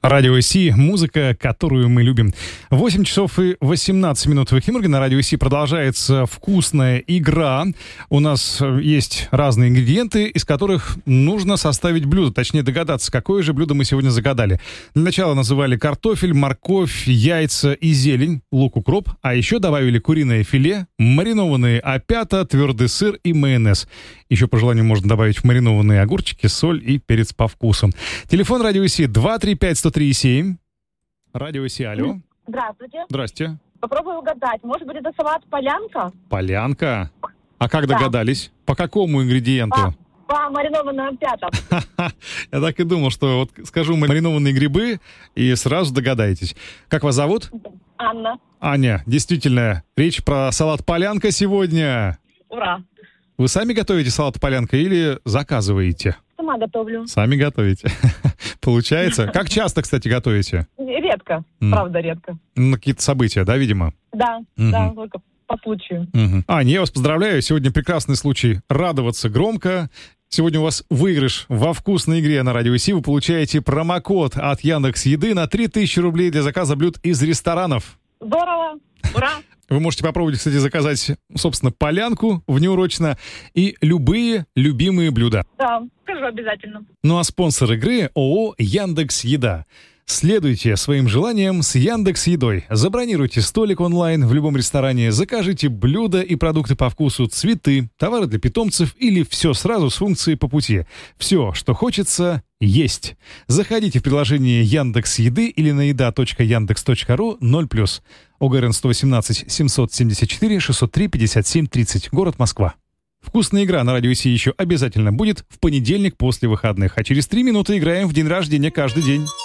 Радио Си, музыка, которую мы любим. 8 часов и 18 минут в эфире. На Радио Си продолжается вкусная игра. У нас есть разные ингредиенты, из которых нужно составить блюдо. Точнее, догадаться, какое же блюдо мы сегодня загадали. Для начала называли картофель, морковь, яйца и зелень, лук, укроп. А еще добавили куриное филе, маринованные опята, твердый сыр и майонез. Еще по желанию можно добавить в маринованные огурчики, соль и перец по вкусу. Телефон Радио Си 235-103-7. Радио Си, алло. Здравствуйте. Здрасте. Попробую угадать. Может быть, это салат полянка? Полянка? А как догадались? По какому ингредиенту? По маринованным опятам. Я так и думал, что вот скажу маринованные грибы, и сразу догадаетесь. Как вас зовут? Анна. Аня, действительно, речь про салат полянка сегодня. Ура. Вы сами готовите салат полянка или заказываете? Сама готовлю. Сами готовите. Получается? Как часто, кстати, готовите? Редко. Правда, редко. На какие-то события, да, видимо? Да, да, только по случаю. Аня, я вас поздравляю. Сегодня прекрасный случай радоваться громко. Сегодня у вас выигрыш во вкусной игре на Радио Си. Вы получаете промокод от Яндекс.Еды на 3000 рублей для заказа блюд из ресторанов. Здорово. Ура. Вы можете попробовать, кстати, заказать, собственно, полянку внеурочно и любые любимые блюда. Да, скажу обязательно. Ну а спонсор игры ООО «Яндекс.Еда». Следуйте своим желаниям с Яндекс.Едой. Забронируйте столик онлайн в любом ресторане, закажите блюда и продукты по вкусу, цветы, товары для питомцев или все сразу с функцией по пути. Все, что хочется, есть. Заходите в приложение Яндекс.Еды или на еда.яндекс.ру 0+. ОГРН 118 774 603 57 30. Город Москва. Вкусная игра на Радио Си еще обязательно будет в понедельник после выходных. А через 3 минуты играем в день рождения каждый день.